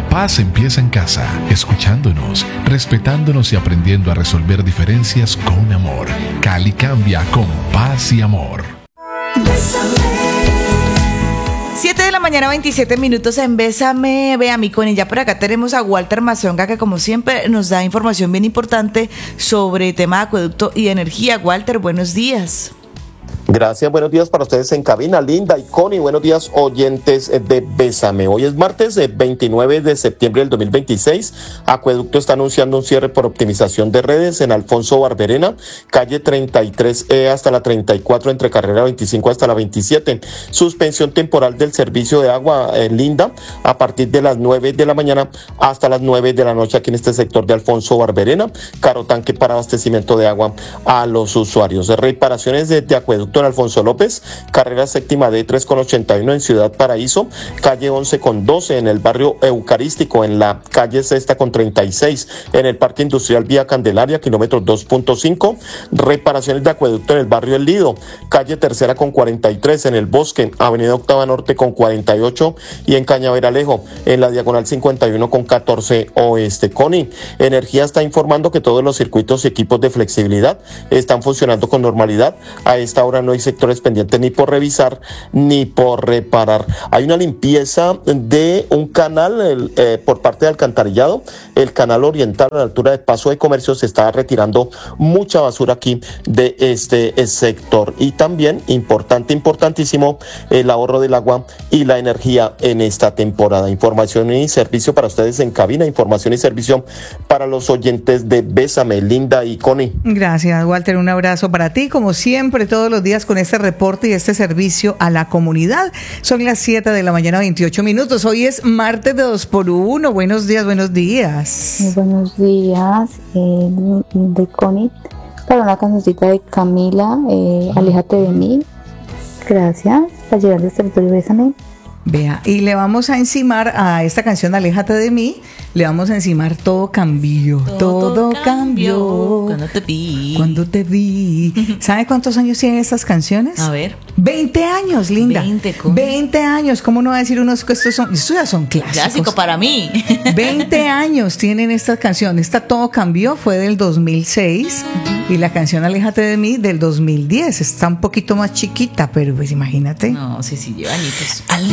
paz empieza en casa, escuchándonos, respetándonos y aprendiendo a resolver diferencias con amor. Cali cambia con paz y amor. 7 de la mañana, 27 minutos en Bésame, ve a mí con ella. Por acá tenemos a Walter Mazonga, que como siempre nos da información bien importante sobre tema de acueducto y energía. Walter, buenos días. Gracias, buenos días para ustedes en cabina, Linda y Connie, buenos días oyentes de Bésame. Hoy es martes 29 de septiembre del 2026, Acueducto está anunciando un cierre por optimización de redes en Alfonso Barberena, calle 33E hasta la 34, entre carrera 25 hasta la 27, suspensión temporal del servicio de agua Linda a partir de las 9 de la mañana hasta las 9 de la noche aquí en este sector de Alfonso Barberena, caro tanque para abastecimiento de agua a los usuarios. Reparaciones de acueducto en Alfonso López, carrera séptima D3 con 81 en Ciudad Paraíso, calle 11 con 12 en el barrio Eucarístico, en la calle Sexta con 36, en el Parque Industrial Vía Candelaria, kilómetro 2.5, reparaciones de acueducto en el barrio El Lido, calle Tercera con 43, en el Bosque, avenida Octava Norte con 48 y en Cañaveralejo, en la diagonal 51 con 14 Oeste. Connie, Energía está informando que todos los circuitos y equipos de flexibilidad están funcionando con normalidad. A esta hora no hay sectores pendientes ni por revisar ni por reparar. Hay una limpieza de un canal por parte de alcantarillado, el canal oriental a la altura de Paso de Comercio. Se está retirando mucha basura aquí de este sector. Y también importantísimo, el ahorro del agua y la energía en esta temporada. Información y servicio para ustedes en cabina, información y servicio para los oyentes de Bésame, Linda y Connie. Gracias, Walter, un abrazo para ti, como siempre, todos los días con este reporte y este servicio a la comunidad. Son las 7 de la mañana, 28 minutos. Hoy es martes de 2x1. Buenos días, buenos días. Muy buenos días, de Connie, para una cancioncita de Camila, Aléjate de mí. Gracias, para llegar del territorio Bésame. Vea, y le vamos a encimar a esta canción Aléjate de mí, le vamos a encimar Todo cambió, todo cambió cuando te vi. ¿Sabe cuántos años tienen estas canciones? A ver. 20 años, Linda. 20 años. ¿Cómo no va a decir unos que estos ya son clásicos? Clásico para mí. 20 años tienen estas canciones. Esta Todo cambió fue del 2006 y la canción Aléjate de mí del 2010. Está un poquito más chiquita, pero pues imagínate. No, sí, lleva añitos.